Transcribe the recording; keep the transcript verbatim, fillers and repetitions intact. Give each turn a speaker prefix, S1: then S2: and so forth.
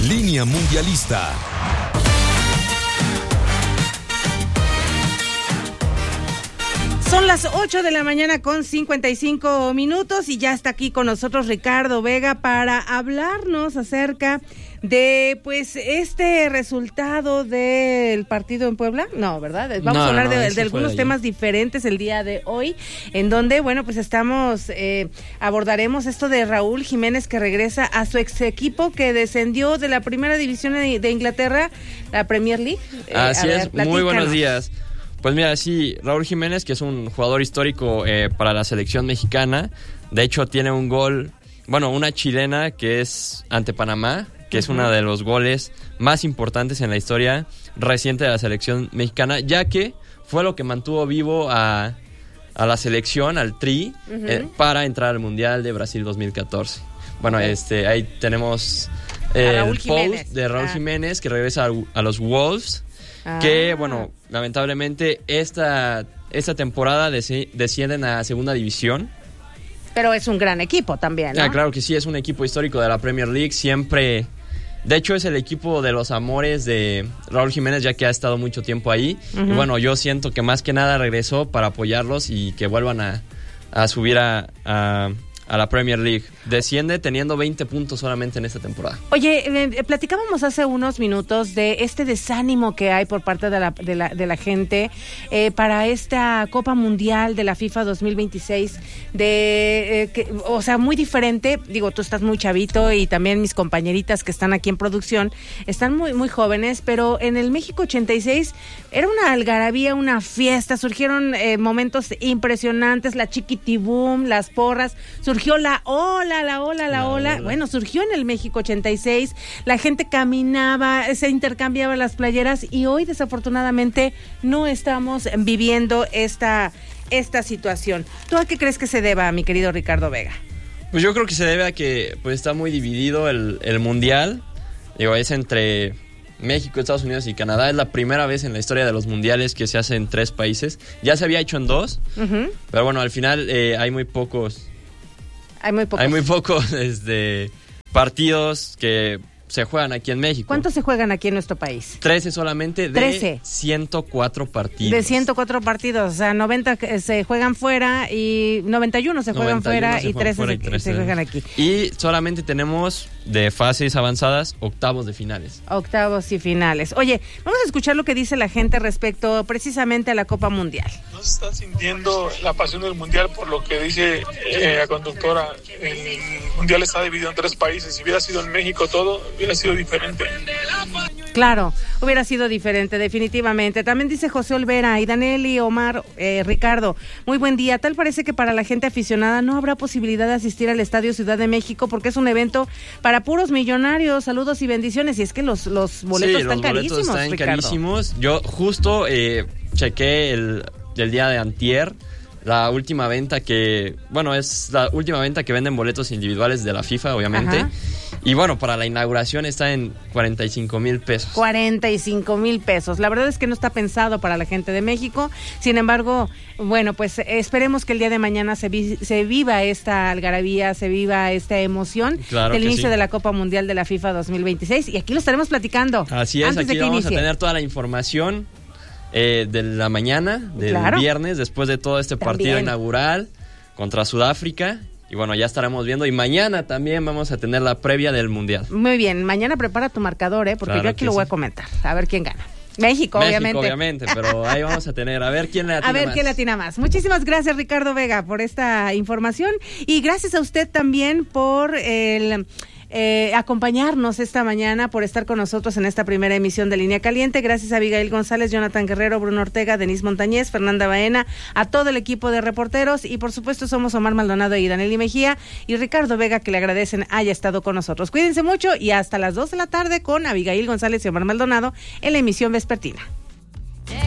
S1: Línea Mundialista.
S2: Son las ocho de la mañana con cincuenta y cinco minutos y ya está aquí con nosotros Ricardo Vega para hablarnos acerca de pues este resultado del partido en Puebla. No, ¿verdad? Vamos no, a hablar no, no, de, de algunos de temas diferentes el día de hoy, en donde, bueno, pues estamos, eh, abordaremos esto de Raúl Jiménez, que regresa a su ex equipo que descendió de la primera división de, de Inglaterra, la Premier League.
S3: Eh, Así ver, es, platícanos. Muy buenos días. Pues mira, sí, Raúl Jiménez, que es un jugador histórico eh, para la selección mexicana, de hecho tiene un gol, bueno, una chilena que es ante Panamá, que uh-huh. es uno de los goles más importantes en la historia reciente de la selección mexicana, ya que fue lo que mantuvo vivo a, a la selección, al Tri, uh-huh. eh, para entrar al Mundial de Brasil dos mil catorce. Bueno, okay. este ahí tenemos eh, el post de Raúl ah. Jiménez, que regresa a, a los Wolves, ah. que, bueno, lamentablemente esta, esta temporada deci- descienden a segunda división.
S2: Pero es un gran equipo también, ¿no?
S3: Ah, claro que sí, es un equipo histórico de la Premier League, siempre... De hecho, es el equipo de los amores de Raúl Jiménez, ya que ha estado mucho tiempo ahí. Uh-huh. Y bueno, yo siento que más que nada regresó para apoyarlos y que vuelvan a, a subir a... a a la Premier League. Desciende teniendo veinte puntos solamente en esta temporada.
S2: Oye, eh, platicábamos hace unos minutos de este desánimo que hay por parte de la, de la, de la gente eh, para esta Copa Mundial de la FIFA dos mil veintiséis, de, eh, que, o sea, muy diferente. Digo, tú estás muy chavito y también mis compañeritas que están aquí en producción están muy, muy jóvenes, pero en el México ochenta y seis era una algarabía, una fiesta, surgieron eh, momentos impresionantes, la chiquitibum, las porras, surgieron Surgió la ola, la ola, la, la ola. ola. Bueno, surgió en el México ochenta y seis. La gente caminaba, se intercambiaba las playeras y hoy desafortunadamente no estamos viviendo esta, esta situación. ¿Tú a qué crees que se deba, mi querido Ricardo Vega?
S3: Pues yo creo que se debe a que pues está muy dividido el, el mundial. Digo, es entre México, Estados Unidos y Canadá. Es la primera vez en la historia de los mundiales que se hace en tres países. Ya se había hecho en dos, uh-huh. pero bueno, al final eh, hay muy pocos...
S2: Hay muy pocos.
S3: Hay muy pocos este, partidos que se juegan aquí en México.
S2: ¿Cuántos se juegan aquí en nuestro país?
S3: trece solamente de
S2: trece.
S3: ciento cuatro partidos.
S2: De ciento cuatro partidos, o sea, noventa se juegan fuera y noventa y uno se juegan fuera y trece se, se, se juegan aquí.
S3: Y solamente tenemos de fases avanzadas octavos de finales.
S2: Octavos y finales. Oye, vamos a escuchar lo que dice la gente respecto precisamente a la Copa Mundial.
S4: ¿No se está sintiendo la pasión del Mundial por lo que dice eh, la conductora? El Mundial está dividido en tres países. Si hubiera sido en México todo, hubiera sido diferente.
S2: Claro, hubiera sido diferente, definitivamente. También dice José Olvera y Daneli, Omar, eh, Ricardo, muy buen día. Tal parece que para la gente aficionada no habrá posibilidad de asistir al Estadio Ciudad de México porque es un evento para puros millonarios. Saludos y bendiciones. Y es que los, los boletos sí, están
S3: los boletos
S2: carísimos,
S3: están
S2: Ricardo.
S3: carísimos. Yo justo eh, chequé el, el día de antier la última venta que, bueno, es la última venta que venden boletos individuales de la FIFA, obviamente. Ajá. Y bueno, para la inauguración está en cuarenta y cinco mil pesos.
S2: cuarenta y cinco mil pesos. La verdad es que no está pensado para la gente de México. Sin embargo, bueno, pues esperemos que el día de mañana se, vi, se viva esta algarabía, se viva esta emoción
S3: claro
S2: del inicio
S3: sí.
S2: de la Copa Mundial de la FIFA dos mil veintiséis. Y aquí lo estaremos platicando.
S3: Así es, aquí vamos inicie. a tener toda la información eh, de la mañana, del claro. viernes, después de todo este También. partido inaugural contra Sudáfrica. Y bueno, ya estaremos viendo. Y mañana también vamos a tener la previa del Mundial.
S2: Muy bien, mañana prepara tu marcador, ¿eh? Porque claro yo aquí lo sí. voy a comentar. A ver quién gana. México,
S3: México
S2: obviamente.
S3: obviamente, pero ahí vamos a tener, a ver quién le atina
S2: más. A ver
S3: más.
S2: quién le atina más. Muchísimas gracias, Ricardo Vega, por esta información. Y gracias a usted también por el... Eh, acompañarnos esta mañana, por estar con nosotros en esta primera emisión de Línea Caliente. Gracias a Abigail González, Jonathan Guerrero, Bruno Ortega, Denise Montañez, Fernanda Baena, a todo el equipo de reporteros y por supuesto somos Omar Maldonado y Daneli Mejía y Ricardo Vega, que le agradecen haya estado con nosotros. Cuídense mucho y hasta las dos de la tarde con Abigail González y Omar Maldonado en la emisión vespertina.